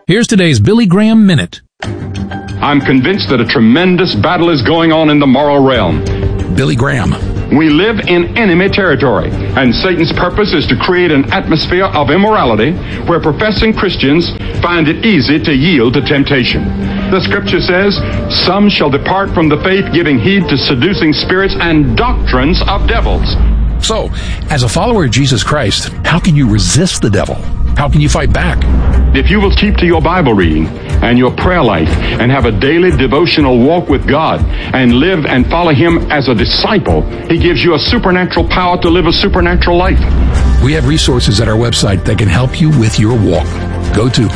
Here's today's Billy Graham Minute. I'm convinced that a tremendous battle is going on in the moral realm. Billy Graham. We live in enemy territory, and Satan's purpose is to create an atmosphere of immorality where professing Christians find it easy to yield to temptation. The scripture says, "Some shall depart from the faith, giving heed to seducing spirits and doctrines of devils." So, as a follower of Jesus Christ, how can you resist the devil? How can you fight back? If you will keep to your Bible reading and your prayer life and have a daily devotional walk with God and live and follow Him as a disciple, He gives you a supernatural power to live a supernatural life. We have resources at our website that can help you with your walk. Go to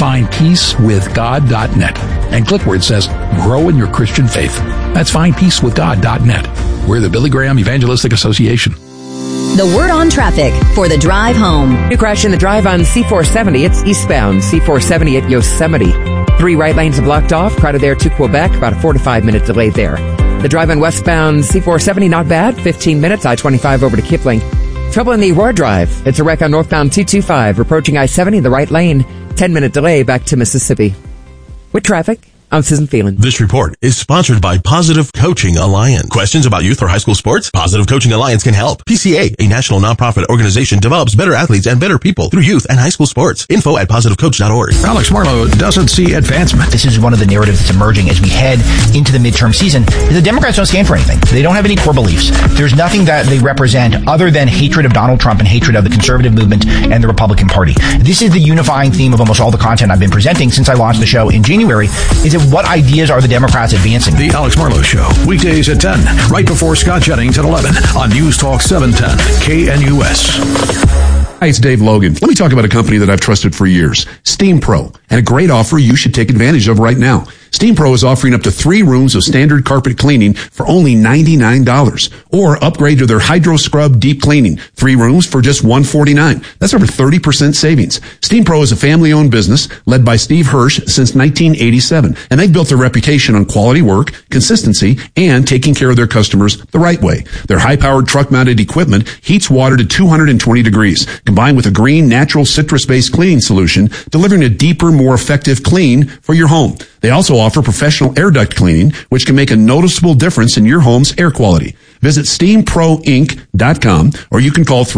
findpeacewithgod.net and click where it says Grow in Your Christian Faith. That's findpeacewithgod.net. We're the Billy Graham Evangelistic Association. The word on traffic for the drive home. New crash in the drive on C470. It's eastbound C470 at Yosemite. 3 right lanes are blocked off. Crowded there to Quebec. About a 4 to 5 minute delay there. The drive on westbound C470, not bad. 15 minutes. I-25 over to Kipling. Trouble in the Aurora Drive. It's a wreck on northbound 225. Approaching I-70, the right lane. 10-minute delay back to Mississippi. With traffic, I'm Susan Phelan. This report is sponsored by Positive Coaching Alliance. Questions about youth or high school sports? Positive Coaching Alliance can help. PCA, a national nonprofit organization, develops better athletes and better people through youth and high school sports. Info at positivecoach.org. Alex Marlowe doesn't see advancement. This is one of the narratives that's emerging as we head into the midterm season. The Democrats don't stand for anything. They don't have any core beliefs. There's nothing that they represent other than hatred of Donald Trump and hatred of the conservative movement and the Republican Party. This is the unifying theme of almost all the content I've been presenting since I launched the show in January, is that what ideas are the Democrats advancing? The Alex Marlowe Show, weekdays at 10, right before Scott Jennings at 11 on News Talk 710 KNUS. Hi, it's Dave Logan. Let me talk about a company that I've trusted for years, Steam Pro, and a great offer you should take advantage of right now. Steam Pro is offering up to 3 rooms of standard carpet cleaning for only $99. Or upgrade to their Hydro Scrub Deep Cleaning, 3 rooms for just $149. That's over 30% savings. Steam Pro is a family-owned business led by Steve Hirsch since 1987, and they've built their reputation on quality work, consistency, and taking care of their customers the right way. Their high-powered truck-mounted equipment heats water to 220 degrees, combined with a green, natural, citrus-based cleaning solution, delivering a deeper, more effective clean for your home. They also offer professional air duct cleaning, which can make a noticeable difference in your home's air quality. Visit steamproinc.com, or you can call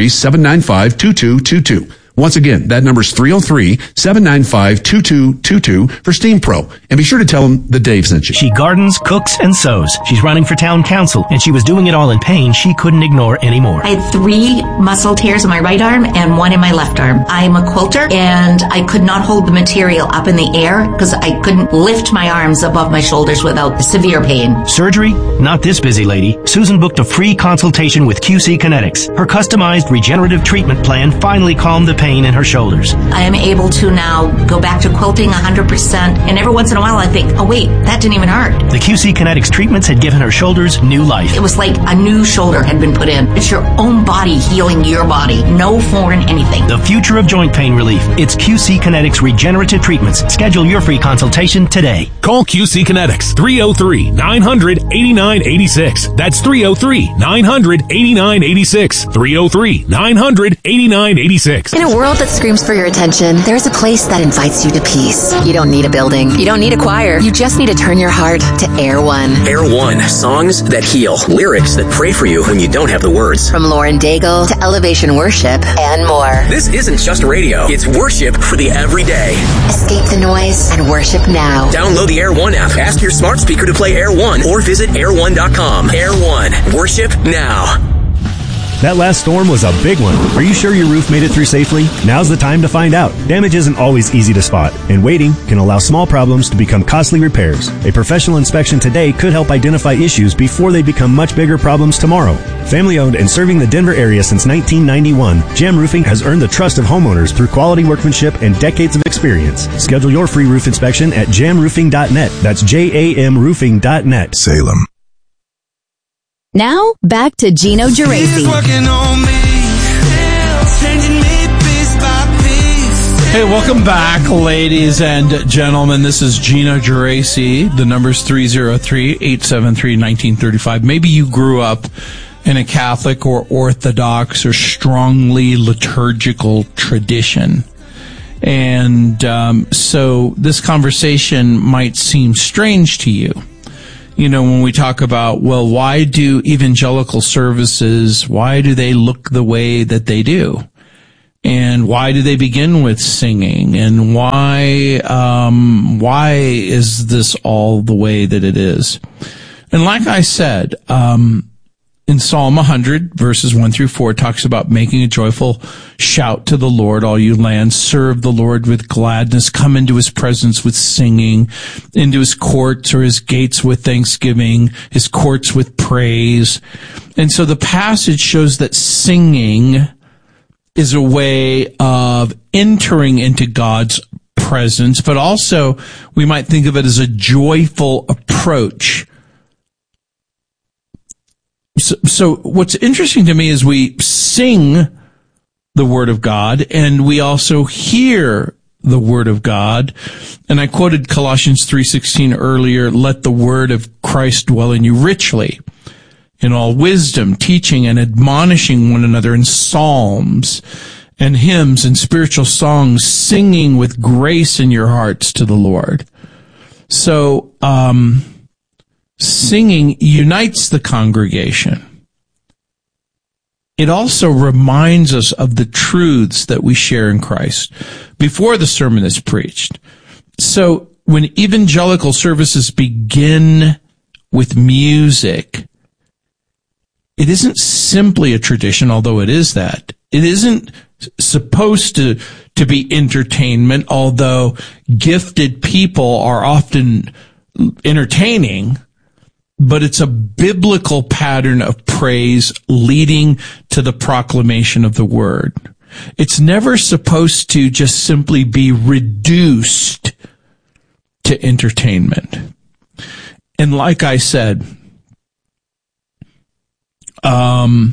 303-795-2222. Once again, that number is 303-795-2222 for Steam Pro. And be sure to tell them that Dave sent you. She gardens, cooks, and sews. She's running for town council, and she was doing it all in pain she couldn't ignore anymore. I had 3 muscle tears in my right arm and 1 in my left arm. I'm a quilter, and I could not hold the material up in the air because I couldn't lift my arms above my shoulders without severe pain. Surgery? Not this busy lady. Susan booked a free consultation with QC Kinetics. Her customized regenerative treatment plan finally calmed the pain in her shoulders. I am able to now go back to quilting 100%, and every once in a while I think, oh wait, that didn't even hurt. The QC Kinetics treatments had given her shoulders new life. It was like a new shoulder had been put in. It's your own body healing your body. No foreign anything. The future of joint pain relief. It's QC Kinetics regenerative treatments. Schedule your free consultation today. Call QC Kinetics 303-900-8986. That's 303-900-8986. 303-900-8986. In a world that screams for your attention, there's a place that invites you to peace. You don't need a building. You don't need a choir. You just need to turn your heart to Air One. Air One, songs that heal. Lyrics that pray for you when you don't have the words. From Lauren Daigle to Elevation Worship and more. This isn't just radio. It's worship for the everyday. Escape the noise and worship now. Download the Air One app. Ask your smart speaker to play Air One or visit air1.com. Air One, worship now. That last storm was a big one. Are you sure your roof made it through safely? Now's the time to find out. Damage isn't always easy to spot, and waiting can allow small problems to become costly repairs. A professional inspection today could help identify issues before they become much bigger problems tomorrow. Family-owned and serving the Denver area since 1991, Jam Roofing has earned the trust of homeowners through quality workmanship and decades of experience. Schedule your free roof inspection at jamroofing.net. That's jamroofing.net. Salem. Now, back to Gino Geraci. Hey, welcome back, ladies and gentlemen. This is Gino Geraci. The number's 303-873-1935. Maybe you grew up in a Catholic or Orthodox or strongly liturgical tradition. And so this conversation might seem strange to you. You know, when we talk about, well, why do evangelical services, why do they look the way that they do? And why do they begin with singing? And why is this all the way that it is? And like I said, in Psalm 100, verses 1 through 4, it talks about making a joyful shout to the Lord, all you lands. Serve the Lord with gladness. Come into his presence with singing, into his courts or his gates with thanksgiving, his courts with praise. And so the passage shows that singing is a way of entering into God's presence, but also we might think of it as a joyful approach. So what's interesting to me is we sing the Word of God and we also hear the Word of God. And I quoted Colossians 3:16 earlier, let the Word of Christ dwell in you richly in all wisdom, teaching and admonishing one another in psalms and hymns and spiritual songs, singing with grace in your hearts to the Lord. So, singing unites the congregation. It also reminds us of the truths that we share in Christ before the sermon is preached. So when evangelical services begin with music, it isn't simply a tradition, although it is that. It isn't supposed to be entertainment, although gifted people are often entertaining. But it's a biblical pattern of praise leading to the proclamation of the word. It's never supposed to just simply be reduced to entertainment. And like I said, the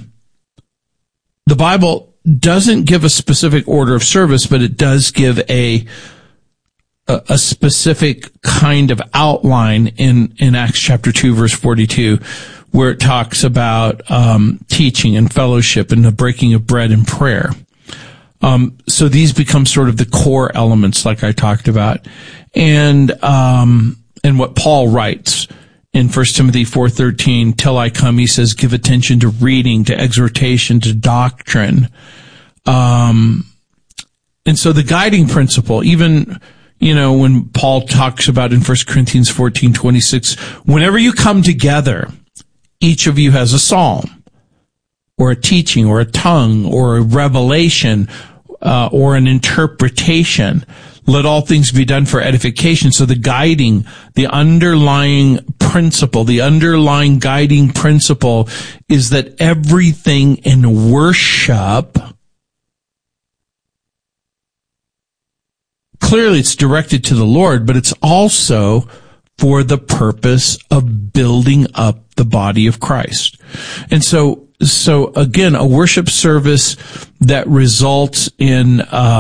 Bible doesn't give a specific order of service, but it does give a specific kind of outline in Acts chapter 2, verse 42, where it talks about teaching and fellowship and the breaking of bread and prayer. So these become sort of the core elements, like I talked about, and what Paul writes in 1 Timothy 4:13, till I come, he says, give attention to reading, to exhortation, to doctrine. And so the guiding principle, even, you know, when Paul talks about in 1 Corinthians 14:26, whenever you come together, each of you has a psalm or a teaching or a tongue or a revelation or an interpretation. Let all things be done for edification. So the guiding, the underlying principle, the underlying guiding principle is that everything in worship, clearly it's directed to the Lord, but it's also for the purpose of building up the body of Christ. And so again, a worship service that results in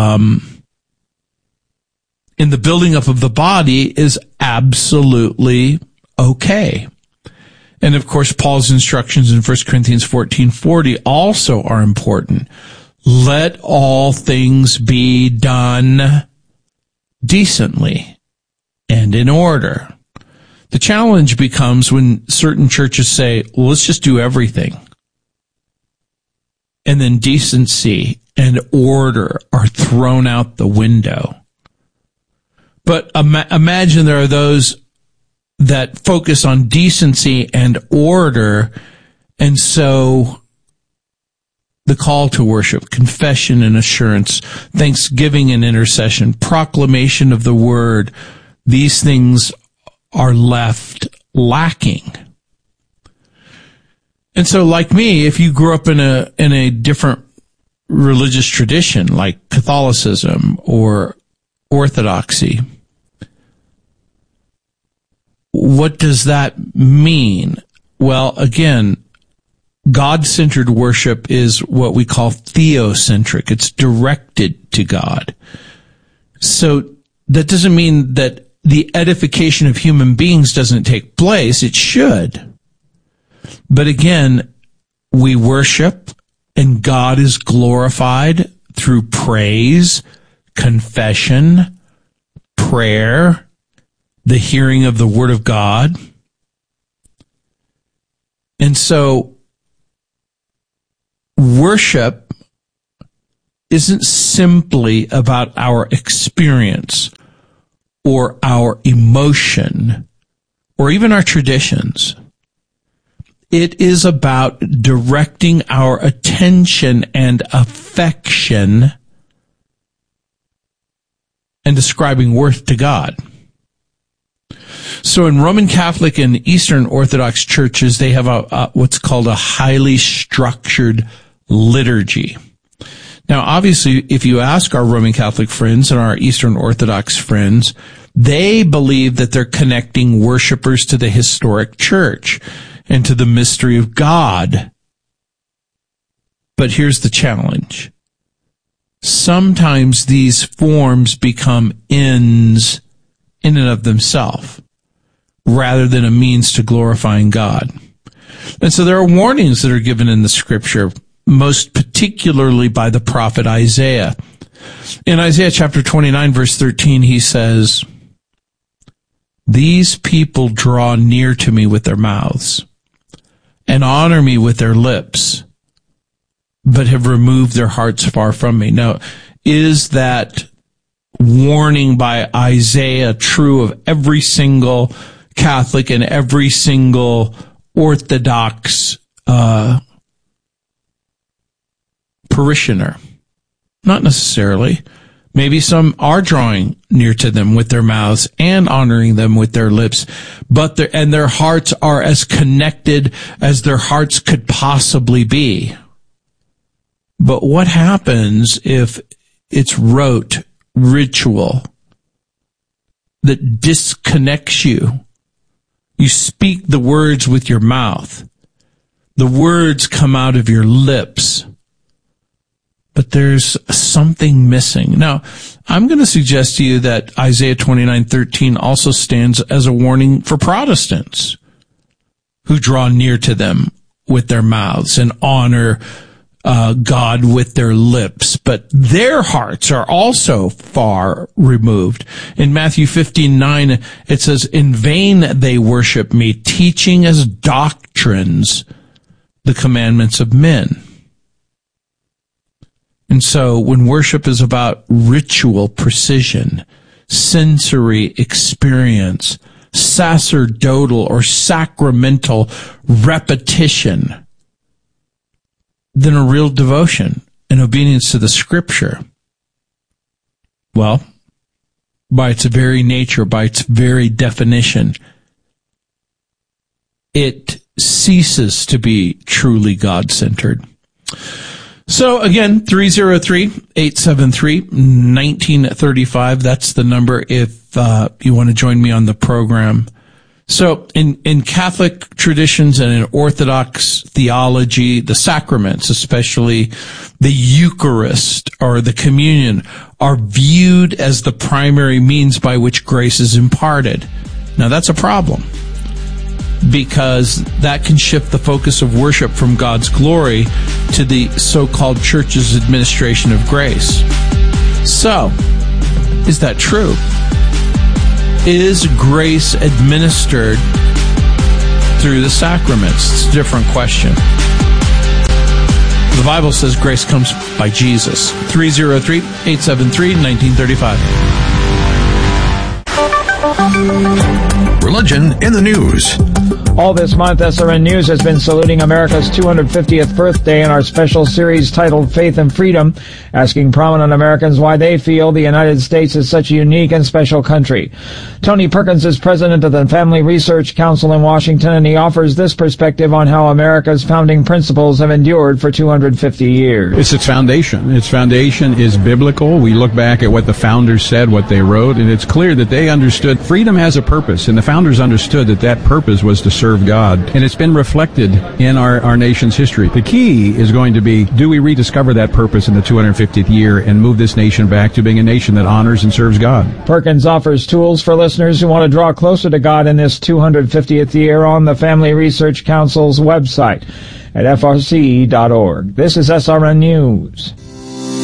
the building up of the body is absolutely okay. And of course, Paul's instructions in 1 Corinthians 14:40 also are important. Let all things be done decently and in order. The challenge becomes when certain churches say, well, let's just do everything. And then decency and order are thrown out the window. But imagine there are those that focus on decency and order, and so the call to worship, confession and assurance, thanksgiving and intercession, proclamation of the word, these things are left lacking. And so like me, if you grew up in a different religious tradition like Catholicism or Orthodoxy, what does that mean? Well, again, God-centered worship is what we call theocentric. It's directed to God. So that doesn't mean that the edification of human beings doesn't take place. It should. But again, we worship and God is glorified through praise, confession, prayer, the hearing of the Word of God. And so worship isn't simply about our experience or our emotion or even our traditions. It is about directing our attention and affection and ascribing worth to God. So in Roman Catholic and Eastern Orthodox churches, they have what's called a highly structured liturgy. Now, obviously, if you ask our Roman Catholic friends and our Eastern Orthodox friends, they believe that they're connecting worshipers to the historic church and to the mystery of God. But here's the challenge. Sometimes these forms become ends in and of themselves, rather than a means to glorifying God. And so there are warnings that are given in the scripture, most particularly by the prophet Isaiah. In Isaiah chapter 29, verse 13, he says, "These people draw near to me with their mouths and honor me with their lips, but have removed their hearts far from me." Now, is that warning by Isaiah true of every single Catholic and every single Orthodox parishioner? Not necessarily. Maybe some are drawing near to them with their mouths and honoring them with their lips, but their hearts are as connected as their hearts could possibly be. But what happens if it's rote ritual that disconnects you? You speak the words with your mouth. The words come out of your lips, but there's something missing. Now, I'm going to suggest to you that Isaiah 29:13 also stands as a warning for Protestants who draw near to them with their mouths and honor God with their lips, but their hearts are also far removed. In Matthew 15:9, it says, "In vain they worship me, teaching as doctrines the commandments of men." And so when worship is about ritual precision, sensory experience, sacerdotal or sacramental repetition, then a real devotion and obedience to the scripture, well, by its very nature, by its very definition, it ceases to be truly God-centered. So again, 303-873-1935. That's the number if you want to join me on the program. So in Catholic traditions and in Orthodox theology, the sacraments, especially the Eucharist or the communion, are viewed as the primary means by which grace is imparted. Now that's a problem, because that can shift the focus of worship from God's glory to the so-called church's administration of grace. So, is that true? Is grace administered through the sacraments? It's a different question. The Bible says grace comes by Jesus. 303-873-1935. Religion in the news. All this month, SRN News has been saluting America's 250th birthday in our special series titled Faith and Freedom, asking prominent Americans why they feel the United States is such a unique and special country. Tony Perkins is president of the Family Research Council in Washington, and he offers this perspective on how America's founding principles have endured for 250 years. It's its foundation. Its foundation is biblical. We look back at what the founders said, what they wrote, and it's clear that they understood freedom has a purpose, and the founders understood that that purpose was to serve God, and it's been reflected in our nation's history. The key is going to be, do we rediscover that purpose in the 250th year and move this nation back to being a nation that honors and serves God? Perkins offers tools for listeners who want to draw closer to God in this 250th year on the Family Research Council's website at frc.org. This is SRN News.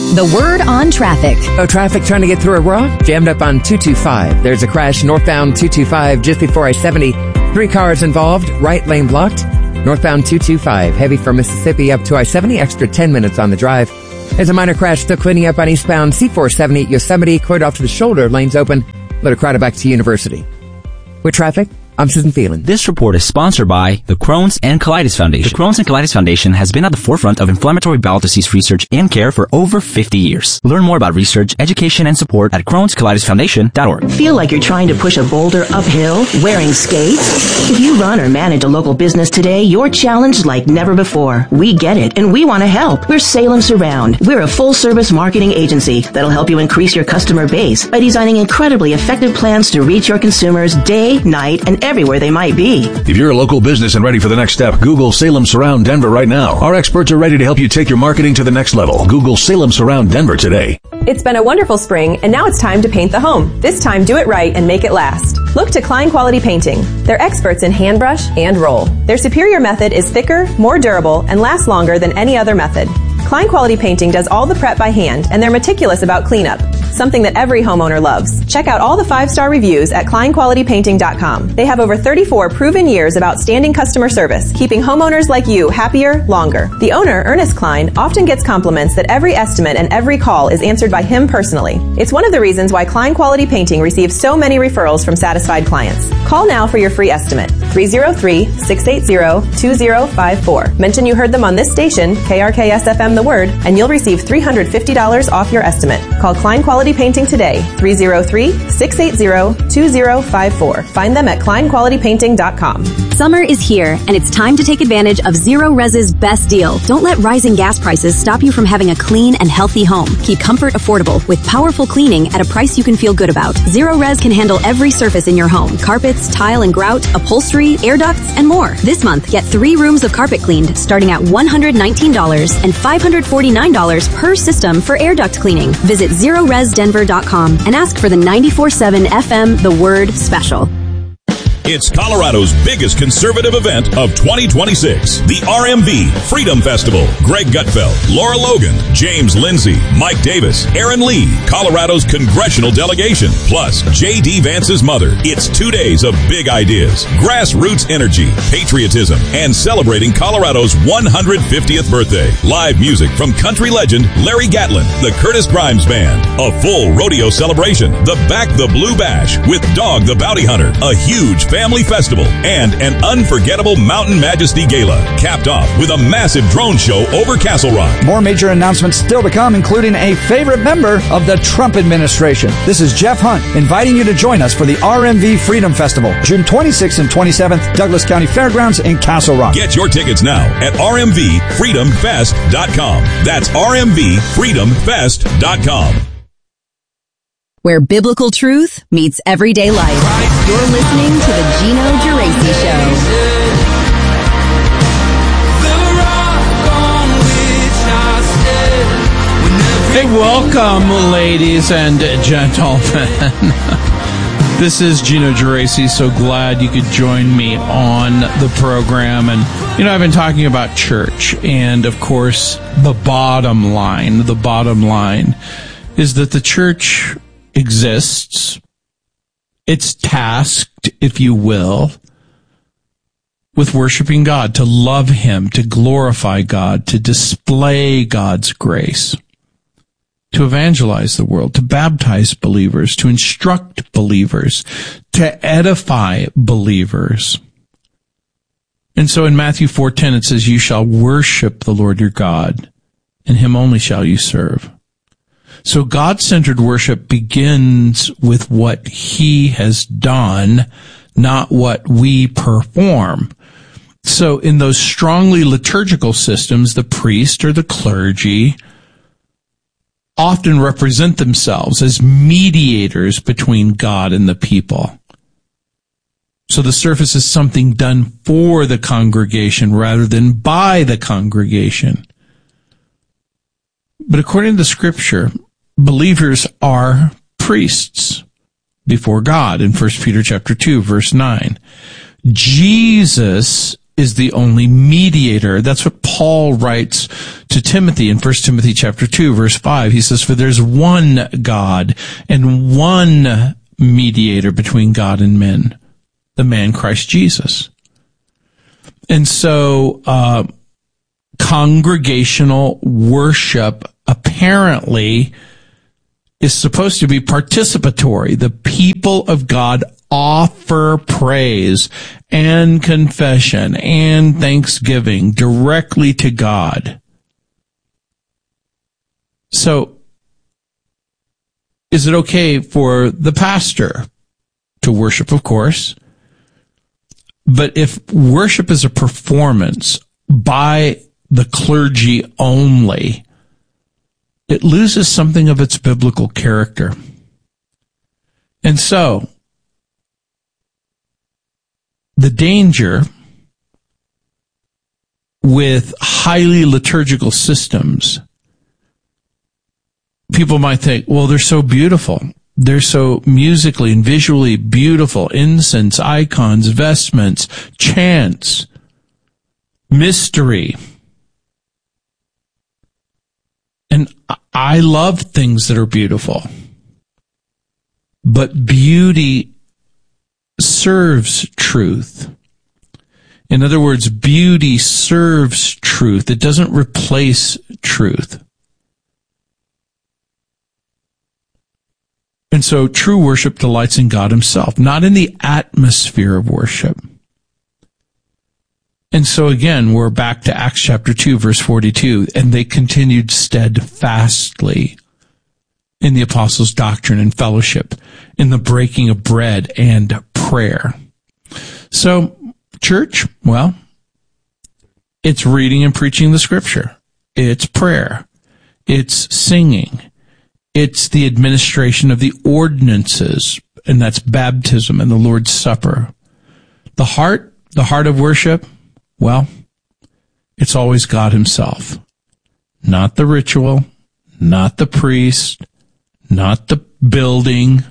The Word on traffic. Oh, traffic trying to get through Aurora? Jammed up on 225. There's a crash northbound 225 just before I-70. 3 cars involved, right lane blocked. Northbound 225, heavy from Mississippi up to I-70, extra 10 minutes on the drive. There's a minor crash still cleaning up on eastbound C470 at Yosemite, cleared off to the shoulder, lanes open. Let it crowd back to University. With traffic, I'm Susan Phelan. This report is sponsored by the Crohn's and Colitis Foundation. The Crohn's and Colitis Foundation has been at the forefront of inflammatory bowel disease research and care for over 50 years. Learn more about research, education, and support at Crohn'sColitisFoundation.org. Feel like you're trying to push a boulder uphill wearing skates? If you run or manage a local business today, you're challenged like never before. We get it, and we want to help. We're Salem Surround. We're a full-service marketing agency that'll help you increase your customer base by designing incredibly effective plans to reach your consumers day, night, and everywhere they might be. If you're a local business and ready for the next step, Google Salem Surround Denver right now. Our experts are ready to help you take your marketing to the next level. Google Salem Surround Denver today. It's been a wonderful spring, and now it's time to paint the home. This time, do it right and make it last. Look to Klein Quality Painting. They're experts in hand brush and roll. Their superior method is thicker, more durable, and lasts longer than any other method. Klein Quality Painting does all the prep by hand, and they're meticulous about cleanup, something that every homeowner loves. Check out all the 5-star reviews at KleinQualityPainting.com. They have over 34 proven years of outstanding customer service, keeping homeowners like you happier, longer. The owner, Ernest Klein, often gets compliments that every estimate and every call is answered by him personally. It's one of the reasons why Klein Quality Painting receives so many referrals from satisfied clients. Call now for your free estimate. 303-680-2054. Mention you heard them on this station, KRKS-FM The Word, and you'll receive $350 off your estimate. Call Klein Quality Painting today, 303-680-2054. Find them at KleinQualityPainting.com. Summer is here, and it's time to take advantage of Zero Res's best deal. Don't let rising gas prices stop you from having a clean and healthy home. Keep comfort affordable with powerful cleaning at a price you can feel good about. Zero Res can handle every surface in your home: carpets, tile and grout, upholstery, air ducts, and more. This month, get 3 rooms of carpet cleaned starting at $119 and $549 per system for air duct cleaning. Visit ZeroResDenver.com and ask for the 94.7 FM The Word special. It's Colorado's biggest conservative event of 2026, the RMV Freedom Festival. Greg Gutfeld, Laura Logan, James Lindsay, Mike Davis, Aaron Lee, Colorado's congressional delegation, plus J.D. Vance's mother. It's 2 days of big ideas, grassroots energy, patriotism, and celebrating Colorado's 150th birthday. Live music from country legend Larry Gatlin, the Curtis Grimes Band, a full rodeo celebration, the Back the Blue Bash with Dog the Bounty Hunter, a huge family festival, and an unforgettable Mountain Majesty Gala, capped off with a massive drone show over Castle Rock. More major announcements still to come, including a favorite member of the Trump administration. This is Jeff Hunt, inviting you to join us for the RMV Freedom Festival, June 26th and 27th, Douglas County Fairgrounds in Castle Rock. Get your tickets now at rmvfreedomfest.com. That's rmvfreedomfest.com. Where biblical truth meets everyday life. You're listening to the Gino Geraci Show. Hey, welcome, ladies and gentlemen. This is Gino Geraci. So glad you could join me on the program. And, I've been talking about church. And, of course, the bottom line is that the church exists. It's tasked, if you will, with worshiping God, to love Him, to glorify God, to display God's grace, to evangelize the world, to baptize believers, to instruct believers, to edify believers. And so in Matthew 4:10 it says, "You shall worship the Lord your God, and Him only shall you serve." So God-centered worship begins with what He has done, not what we perform. So in those strongly liturgical systems, the priest or the clergy often represent themselves as mediators between God and the people. So the service is something done for the congregation rather than by the congregation. But according to the Scripture, believers are priests before God in 1 Peter chapter 2, verse 9. Jesus is the only mediator. That's what Paul writes to Timothy in 1 Timothy chapter 2, verse 5. He says, for there's one God and one mediator between God and men, the man Christ Jesus. And so, congregational worship apparently is supposed to be participatory. The people of God offer praise and confession and thanksgiving directly to God. So, is it okay for the pastor to worship? Of course. But if worship is a performance by the clergy only, it loses something of its biblical character. And so, the danger with highly liturgical systems, people might think, well, they're so beautiful. They're so musically and visually beautiful. Incense, icons, vestments, chants, mystery. And I love things that are beautiful. But beauty serves truth. In other words, beauty serves truth. It doesn't replace truth. And so true worship delights in God himself, not in the atmosphere of worship. And so again, we're back to Acts chapter 2, verse 42, and they continued steadfastly in the apostles' doctrine and fellowship, in the breaking of bread and prayer. So, church, well, it's reading and preaching the scripture. It's prayer. It's singing. It's the administration of the ordinances, and that's baptism and the Lord's Supper. The heart of worship, well, it's always God himself. Not the ritual, not the priest, not the building.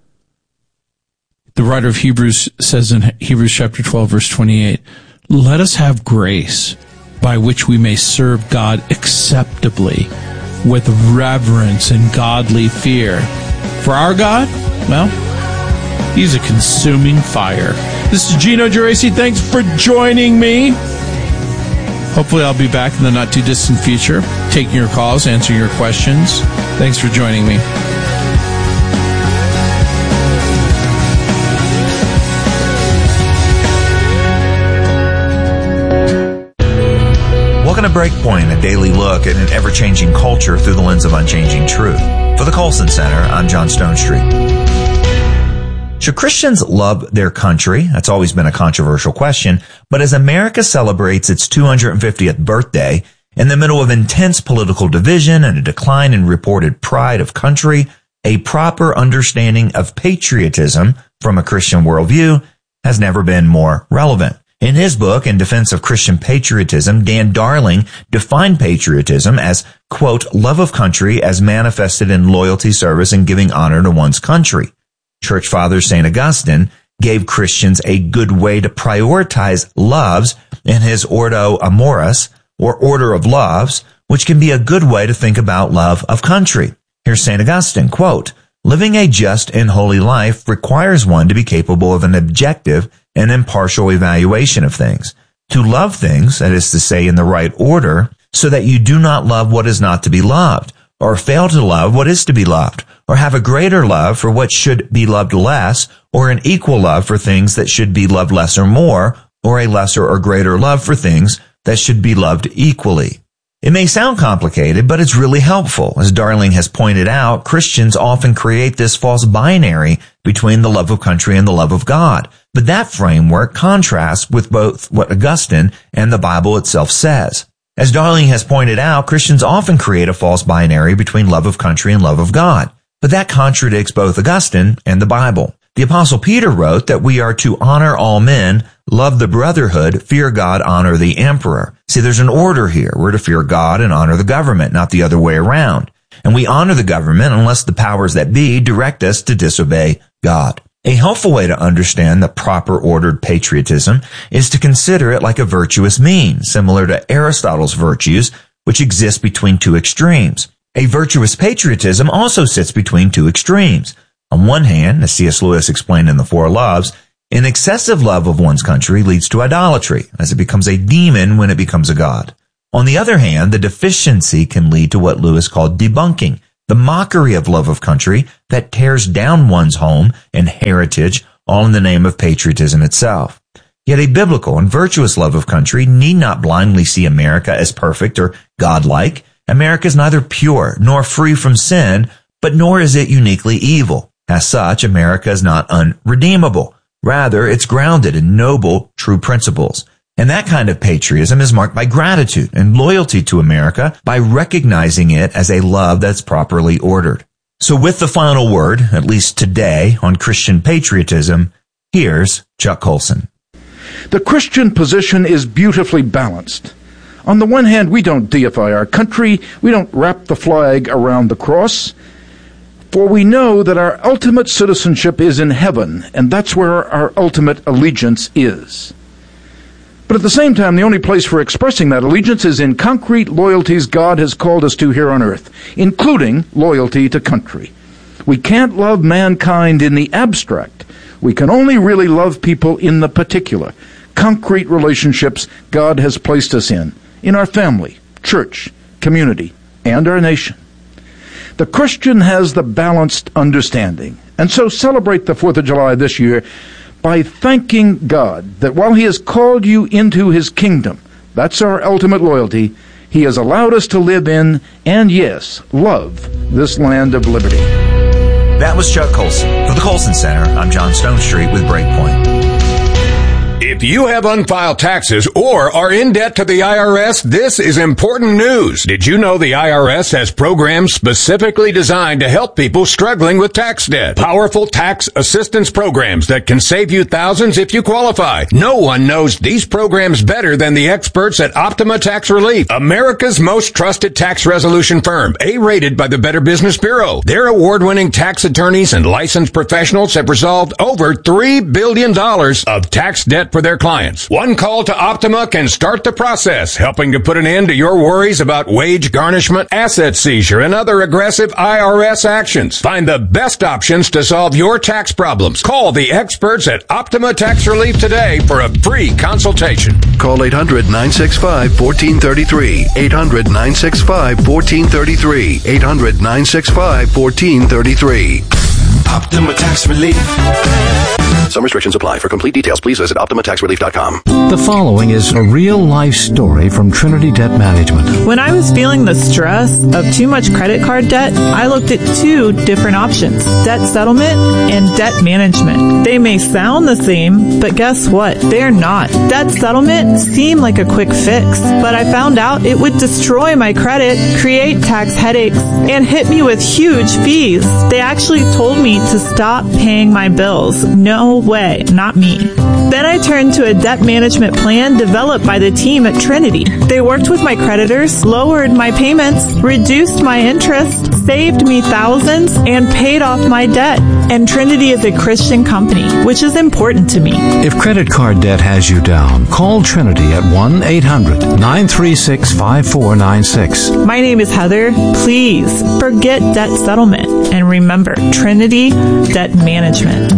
The writer of Hebrews says in Hebrews chapter 12, verse 28, let us have grace by which we may serve God acceptably with reverence and godly fear. For our God, well, he's a consuming fire. This is Gino Geraci. Thanks for joining me. Hopefully I'll be back in the not-too-distant future, taking your calls, answering your questions. Thanks for joining me. Welcome to Breakpoint, a daily look at an ever-changing culture through the lens of unchanging truth. For the Colson Center, I'm John Stonestreet. Should Christians love their country? That's always been a controversial question. But as America celebrates its 250th birthday, in the middle of intense political division and a decline in reported pride of country, a proper understanding of patriotism from a Christian worldview has never been more relevant. In his book, In Defense of Christian Patriotism, Dan Darling defined patriotism as, quote, love of country as manifested in loyalty, service, and giving honor to one's country. Church Father St. Augustine gave Christians a good way to prioritize loves in his Ordo Amoris, or Order of Loves, which can be a good way to think about love of country. Here's St. Augustine, quote, living a just and holy life requires one to be capable of an objective and impartial evaluation of things. To love things, that is to say, in the right order, so that you do not love what is not to be loved, or fail to love what is to be loved, or have a greater love for what should be loved less, or an equal love for things that should be loved less or more, or a lesser or greater love for things that should be loved equally. It may sound complicated, but it's really helpful. As Darling has pointed out, Christians often create this false binary between the love of country and the love of God. But that framework contrasts with both what Augustine and the Bible itself says. As Darling has pointed out, Christians often create a false binary between love of country and love of God. But that contradicts both Augustine and the Bible. The Apostle Peter wrote that we are to honor all men, love the brotherhood, fear God, honor the emperor. See, there's an order here. We're to fear God and honor the government, not the other way around. And we honor the government unless the powers that be direct us to disobey God. A helpful way to understand the proper ordered patriotism is to consider it like a virtuous mean, similar to Aristotle's virtues, which exist between two extremes. A virtuous patriotism also sits between two extremes. On one hand, as C.S. Lewis explained in The Four Loves, an excessive love of one's country leads to idolatry, as it becomes a demon when it becomes a god. On the other hand, the deficiency can lead to what Lewis called debunking, the mockery of love of country that tears down one's home and heritage, all in the name of patriotism itself. Yet a biblical and virtuous love of country need not blindly see America as perfect or godlike. America is neither pure nor free from sin, but nor is it uniquely evil. As such, America is not unredeemable. Rather, it's grounded in noble, true principles. And that kind of patriotism is marked by gratitude and loyalty to America by recognizing it as a love that's properly ordered. So with the final word, at least today, on Christian patriotism, here's Chuck Colson. The Christian position is beautifully balanced. On the one hand, we don't deify our country, we don't wrap the flag around the cross, for we know that our ultimate citizenship is in heaven, and that's where our ultimate allegiance is. But at the same time, the only place for expressing that allegiance is in concrete loyalties God has called us to here on earth, including loyalty to country. We can't love mankind in the abstract. We can only really love people in the particular, concrete relationships God has placed us in our family, church, community, and our nation. The Christian has the balanced understanding, and so celebrate the 4th of July this year by thanking God that while He has called you into His kingdom, that's our ultimate loyalty, He has allowed us to live in, and yes, love this land of liberty. That was Chuck Colson. For the Colson Center, I'm John Stonestreet with Breakpoint. If you have unfiled taxes or are in debt to the IRS, this is important news. Did you know the IRS has programs specifically designed to help people struggling with tax debt? Powerful tax assistance programs that can save you thousands if you qualify. No one knows these programs better than the experts at Optima Tax Relief, America's most trusted tax resolution firm, A-rated by the Better Business Bureau. Their award-winning tax attorneys and licensed professionals have resolved over $3 billion of tax debt for their clients. One call to Optima can start the process, helping to put an end to your worries about wage garnishment, asset seizure, and other aggressive IRS actions. Find the best options to solve your tax problems. Call the experts at Optima Tax Relief today for a free consultation. Call 800-965-1433. 800-965-1433. 800-965-1433. Optima Tax Relief. Some restrictions apply. For complete details, please visit OptimaTaxRelief.com. The following is a real-life story from Trinity Debt Management. When I was feeling the stress of too much credit card debt, I looked at two different options: debt settlement and debt management. They may sound the same, but guess what? They're not. Debt settlement seemed like a quick fix, but I found out it would destroy my credit, create tax headaches, and hit me with huge fees. They actually told me to stop paying my bills. No way, not me. Then I turned to a debt management plan developed by the team at Trinity. They worked with my creditors, lowered my payments, reduced my interest, saved me thousands, and paid off my debt. And Trinity is a Christian company, which is important to me. If credit card debt has you down, call Trinity at 1-800-936-5496. My name is Heather. Please forget debt settlement and remember Trinity Debt Management.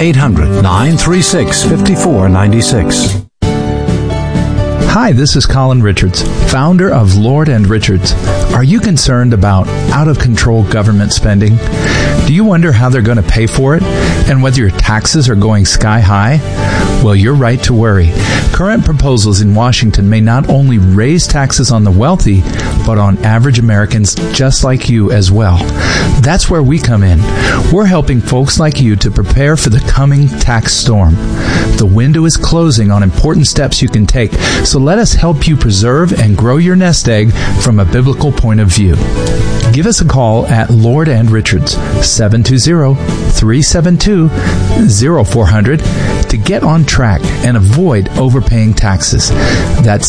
1-800-936-5496. Hi, this is Colin Richards, founder of Lord and Richards. Are you concerned about out-of-control government spending? Do you wonder how they're going to pay for it and whether your taxes are going sky high? Well, you're right to worry. Current proposals in Washington may not only raise taxes on the wealthy, but on average Americans just like you as well. That's where we come in. We're helping folks like you to prepare for the coming tax storm. The window is closing on important steps you can take, so let us help you preserve and grow your nest egg from a biblical point of view. Give us a call at Lord and Richards, 720-372-0400 to get on track and avoid overpaying taxes. That's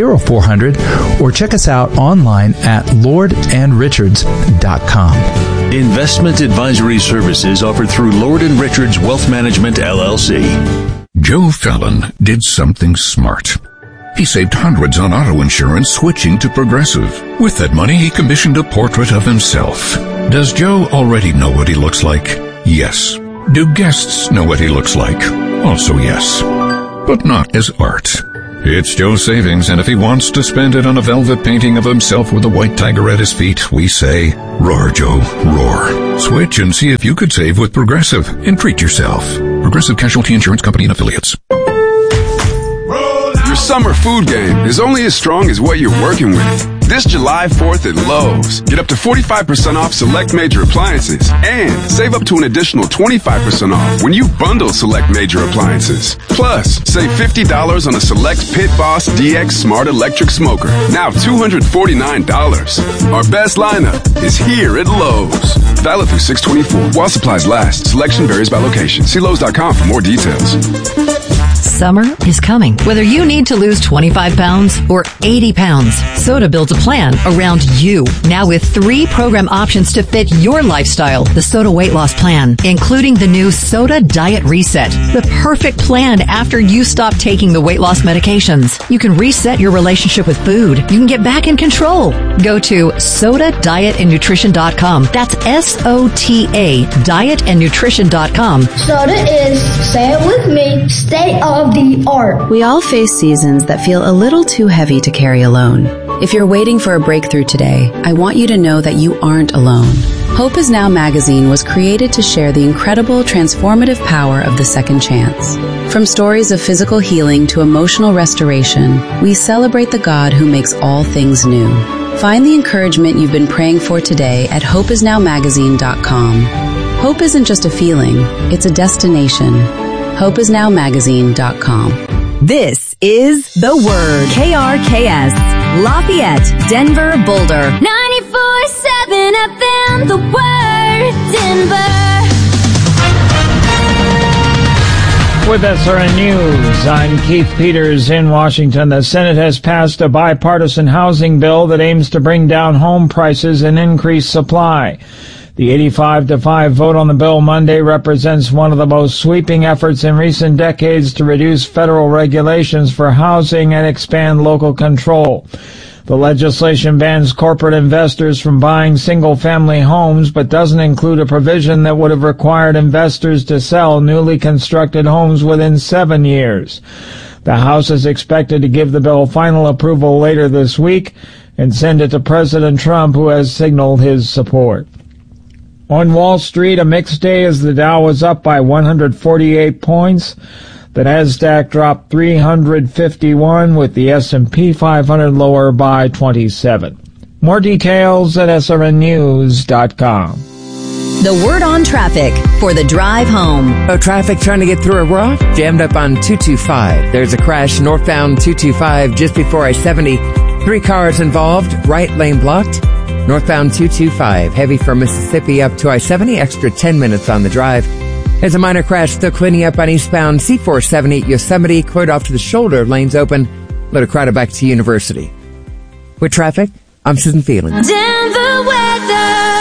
720-372-0400 or check us out online at lordandrichards.com. Investment advisory services offered through Lord & Richards Wealth Management, LLC. Joe Fallon did something smart. He saved hundreds on auto insurance switching to Progressive. With that money, he commissioned a portrait of himself. Does Joe already know what he looks like? Yes. Do guests know what he looks like? Also yes. But not as art. It's Joe's savings, and if he wants to spend it on a velvet painting of himself with a white tiger at his feet, we say, roar, Joe, roar. Switch and see if you could save with Progressive and treat yourself. Progressive Casualty Insurance Company and Affiliates. Your summer food game is only as strong as what you're working with. This July 4th at Lowe's, get up to 45% off select major appliances and save up to an additional 25% off when you bundle select major appliances. Plus, save $50 on a select Pit Boss DX Smart Electric Smoker, now $249. Our best lineup is here at Lowe's. Valid through 6/24. While supplies last, selection varies by location. See Lowe's.com for more details. Summer is coming. Whether you need to lose 25 pounds or 80 pounds, Soda builds a plan around you. Now with 3 program options to fit your lifestyle. The Soda Weight Loss Plan, including the new Soda Diet Reset. The perfect plan after you stop taking the weight loss medications. You can reset your relationship with food. You can get back in control. Go to SodaDietAndNutrition.com. That's SOTA, dietandnutrition.com. Soda is, say it with me, state of the art. We all face seasons that feel a little too heavy to carry alone. If you're waiting for a breakthrough today, I want you to know that you aren't alone. Hope Is Now magazine was created to share the incredible transformative power of the second chance. From stories of physical healing to emotional restoration, we celebrate the God who makes all things new. Find the encouragement you've been praying for today at hopeisnowmagazine.com. Hope isn't just a feeling, it's a destination. hopeisnowmagazine.com. This is The Word. KRKS, Lafayette, Denver, Boulder. 94.7 FM, The Word, Denver. With SRN News, I'm Keith Peters in Washington. The Senate has passed a bipartisan housing bill that aims to bring down home prices and increase supply. The 85-5 vote on the bill Monday represents one of the most sweeping efforts in recent decades to reduce federal regulations for housing and expand local control. The legislation bans corporate investors from buying single-family homes, but doesn't include a provision that would have required investors to sell newly constructed homes within 7 years. The House is expected to give the bill final approval later this week and send it to President Trump, who has signaled his support. On Wall Street, a mixed day as the Dow was up by 148 points. The Nasdaq dropped 351, with the S&P 500 lower by 27. More details at srnnews.com. The Word on traffic for the drive home. Oh, traffic trying to get through a rough? Jammed up on 225. There's a crash northbound 225 just before I-70. 3 cars involved, right lane blocked. Northbound 225, heavy from Mississippi up to I-70, extra 10 minutes on the drive. There's a minor crash still cleaning up on eastbound C470 Yosemite, cleared off to the shoulder, lanes open. Let it crowd back to University. With traffic, I'm Susan Phelan. Denver weather.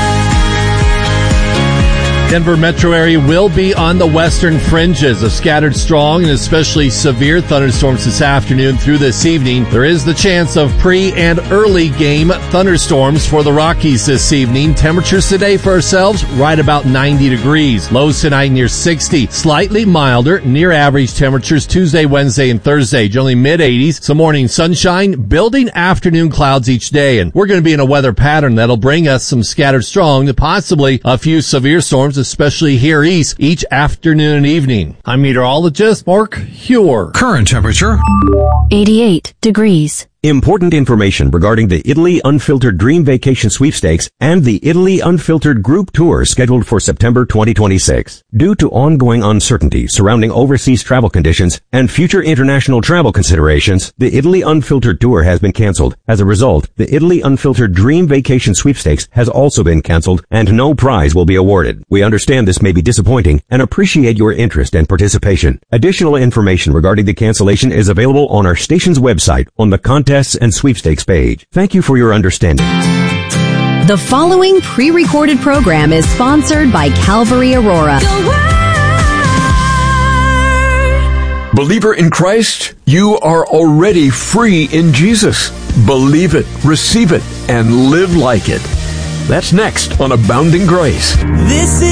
Denver metro area will be on the western fringes of scattered strong and especially severe thunderstorms this afternoon through this evening. There is the chance of pre- and early game thunderstorms for the Rockies this evening. Temperatures today for ourselves right about 90 degrees. Lows tonight near 60. Slightly milder, near average temperatures Tuesday, Wednesday, and Thursday. Generally mid-80s. Some morning sunshine, building afternoon clouds each day. And we're going to be in a weather pattern that'll bring us some scattered strong to possibly a few severe storms, especially here east, each afternoon and evening. I'm meteorologist Mark Huer. Current temperature 88 degrees. Important information regarding the Italy Unfiltered Dream Vacation Sweepstakes and the Italy Unfiltered Group Tour scheduled for September 2026. Due to ongoing uncertainty surrounding overseas travel conditions and future international travel considerations, the Italy Unfiltered Tour has been canceled. As a result, the Italy Unfiltered Dream Vacation Sweepstakes has also been canceled and no prize will be awarded. We understand this may be disappointing and appreciate your interest and participation. Additional information regarding the cancellation is available on our station's website on the Contests and Sweepstakes page. Thank you for your understanding. The following pre-recorded program is sponsored by Calvary Aurora. Believer in Christ, you are already free in Jesus. Believe it, receive it, and live like it. That's next on Abounding Grace. This is